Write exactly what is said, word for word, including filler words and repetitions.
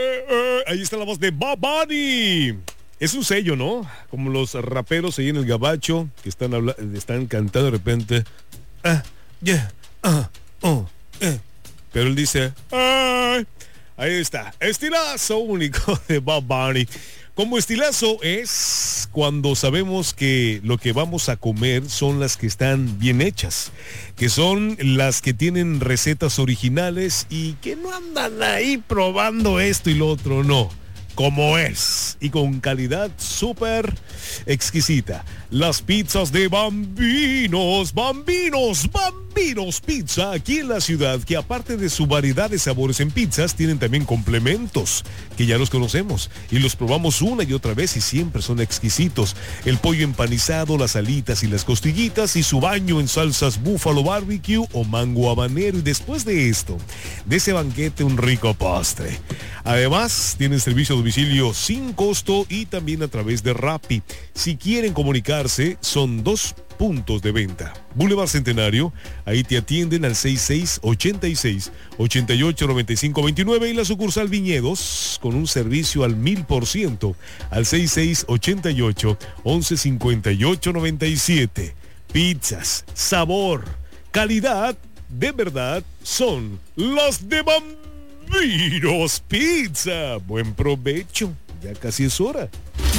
Eh, eh, ahí está la voz de Bad Bunny. Es un sello, ¿no? Como los raperos ahí en el gabacho que están, habla están cantando de repente. Ah, yeah, ah, oh, eh. Pero él dice, ay. Ahí está, estilazo único de Bad Bunny. Como estilazo es cuando sabemos que lo que vamos a comer son las que están bien hechas, que son las que tienen recetas originales y que no andan ahí probando esto y lo otro, no. Como es y con calidad súper exquisita. Las pizzas de Bambinos, Bambinos, Bambinos Pizza aquí en la ciudad, que aparte de su variedad de sabores en pizzas, tienen también complementos que ya los conocemos y los probamos una y otra vez y siempre son exquisitos. El pollo empanizado, las alitas y las costillitas y su baño en salsas búfalo barbecue o mango habanero, y después de esto, de ese banquete, un rico postre. Además, tienen servicio a domicilio sin costo y también a través de Rappi. Si quieren comunicarse, son dos puntos de venta. Boulevard Centenario, ahí te atienden al sesenta y seis, ochenta y seis, ochenta y ocho, noventa y cinco, veintinueve, y la sucursal Viñedos con un servicio al mil por ciento al sesenta y seis, ochenta y ocho, once, cincuenta y ocho, noventa y siete. Pizzas, sabor, calidad, de verdad, son las de Bambinos Pizza. Buen provecho, ya casi es hora.